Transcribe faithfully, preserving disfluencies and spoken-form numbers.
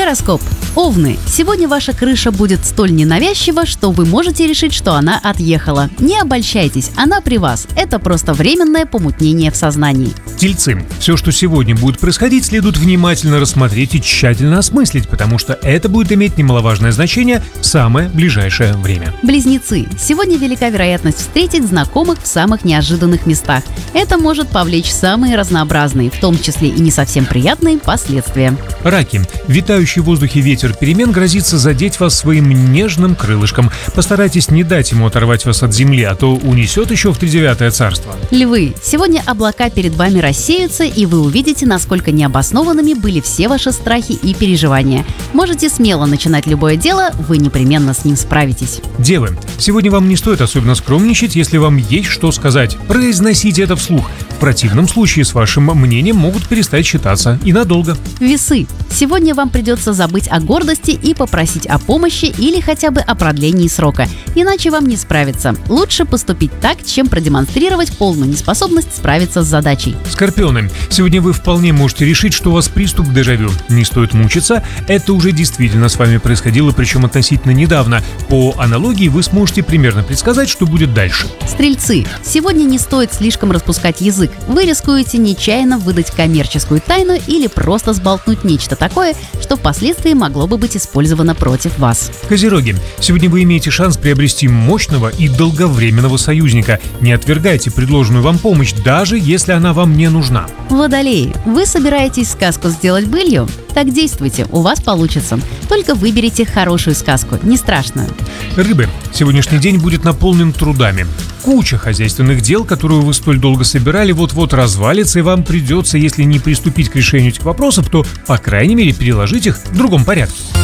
Гороскоп. Овны. Сегодня ваша крыша будет столь ненавязчива, что вы можете решить, что она отъехала. Не обольщайтесь, она при вас. Это просто временное помутнение в сознании. Тельцы. Все, что сегодня будет происходить, следует внимательно рассмотреть и тщательно осмыслить, потому что это будет иметь немаловажное значение в самое ближайшее время. Близнецы. Сегодня велика вероятность встретить знакомых в самых неожиданных местах. Это может повлечь самые разнообразные, в том числе и не совсем приятные, последствия. Раки. Витающий в воздухе ветер перемен грозится задеть вас своим нежным крылышком. Постарайтесь не дать ему оторвать вас от земли, а то унесет еще в тридевятое царство. Львы. Сегодня облака перед вами рассеются, и вы увидите, насколько необоснованными были все ваши страхи и переживания. Можете смело начинать любое дело, вы непременно с ним справитесь. Девы. Сегодня вам не стоит особенно скромничать, если вам есть что сказать. Произносите это вслух. В противном случае с вашим мнением могут перестать считаться и надолго. Весы. Сегодня вам придется забыть о гордости и попросить о помощи или хотя бы о продлении срока. Иначе вам не справиться. Лучше поступить так, чем продемонстрировать полную неспособность справиться с задачей. Скорпионы. Сегодня вы вполне можете решить, что у вас приступ дежавю. Не стоит мучиться. Это уже действительно с вами происходило, причем относительно недавно. По аналогии вы сможете примерно предсказать, что будет дальше. Стрельцы. Сегодня не стоит слишком распускать язык. Вы рискуете нечаянно выдать коммерческую тайну или просто сболтнуть нечто такое, что впоследствии могло бы быть использовано против вас. Козероги. Сегодня вы имеете шанс приобрести мощного и долговременного союзника. Не отвергайте предложенную вам помощь, даже если она вам не нужна. Водолеи. Вы собираетесь сказку сделать былью? Так действуйте, у вас получится. Только выберите хорошую сказку, не страшную. Рыбы. Сегодняшний день будет наполнен трудами. Куча хозяйственных дел, которые вы столь долго собирали, вот-вот развалится, и вам придется, если не приступить к решению этих вопросов, то, по крайней мере, переложить их в другом порядке.